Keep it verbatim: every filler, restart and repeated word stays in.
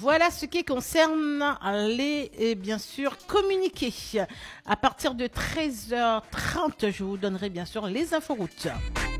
Voilà ce qui concerne les, et bien sûr, communiqués. À partir de treize heures trente, je vous donnerai bien sûr les inforoutes.